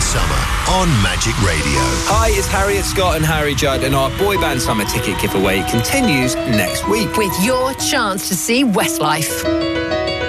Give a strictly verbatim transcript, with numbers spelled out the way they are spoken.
summer on Magic Radio. Hi, it's Harriet Scott and Harry Judd, and our boy band summer ticket giveaway continues next week with your chance to see Westlife.